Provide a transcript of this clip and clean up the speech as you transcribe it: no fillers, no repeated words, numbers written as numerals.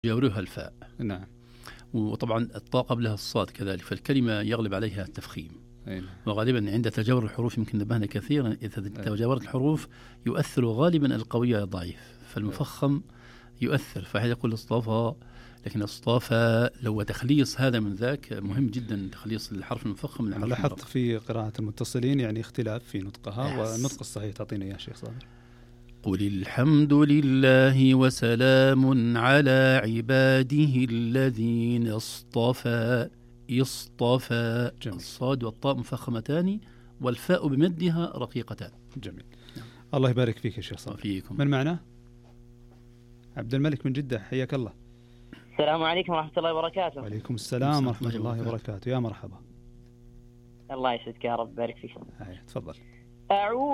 يجاورها الفاء. نعم. وطبعا الطاء قبلها الصاد كذلك، فالكلمة يغلب عليها التفخيم. نعم. وغالبا عند تجاور الحروف يمكن نبهنا كثيرا إذا تجاورت الحروف يؤثر غالبا القوي على الضعيف، فالمفخم يؤثر، فهذا يقول اصطفى. لكن اصطفى لو تخليص هذا من ذاك مهم جدا، تخليص الحرف المفخم من الحرف لاحظت المرقق. في قراءة المتصلين يعني اختلاف في نطقها، والنطق الصحيح تعطينا يا شيخ صابر. قل الحمد لله وسلام على عباده الذين اصطفى. اصطفى. الصاد والطاء مفخمتان والفاء بمدها رقيقتان. جميل. الله يبارك فيك يا شيخ صابر. فيكم. من معنا؟ عبد الملك من جدة، حياك الله. السلام عليكم ورحمة الله وبركاته. وعليكم السلام ورحمة الله وبركاته. يا مرحبا. الله يسعدك يا رب، بارك فيك. تفضل. أعوذ